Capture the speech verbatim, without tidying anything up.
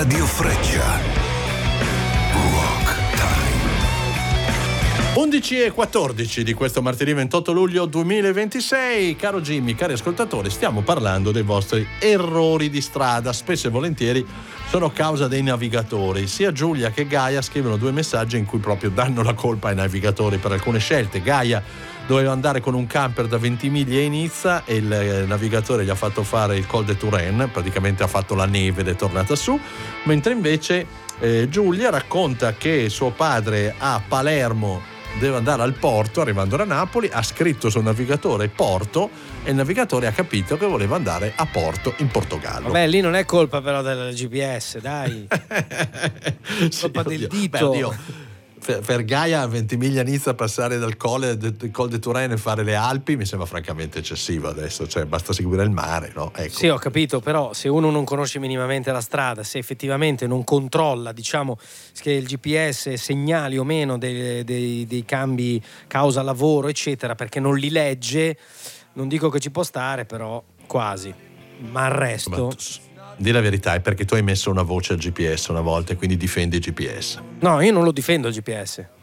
Radio Freccia. Rock Time. undici e quattordici di questo martedì ventotto luglio duemilaventisei. Caro Jimmy, cari ascoltatori, stiamo parlando dei vostri errori di strada. Spesso e volentieri sono causa dei navigatori. Sia Giulia che Gaia scrivono due messaggi in cui proprio danno la colpa ai navigatori per alcune scelte. Gaia doveva andare con un camper da Ventimiglia a Nizza e il navigatore gli ha fatto fare il Col de Turenne, praticamente ha fatto la neve ed è tornata su, mentre invece eh, Giulia racconta che suo padre a Palermo deve andare al porto, arrivando da Napoli, ha scritto sul navigatore Porto e il navigatore ha capito che voleva andare a Porto in Portogallo. Vabbè, lì non è colpa però del G P S, dai. Sì, colpa oddio. del dito. Beh, oddio, per, per Gaia a Ventimiglia Nizza passare dal Col de, Col de Turenne e fare le Alpi mi sembra francamente eccessivo adesso, cioè basta seguire il mare, no? Ecco. Sì, ho capito, però se uno non conosce minimamente la strada, se effettivamente non controlla, diciamo, che il G P S segnali o meno dei, dei, dei cambi causa lavoro, eccetera, perché non li legge, non dico che ci può stare, però quasi. Ma il resto... Ma, di la verità, è perché tu hai messo una voce al G P S una volta e quindi difendi il G P S. No, io non lo difendo il G P S.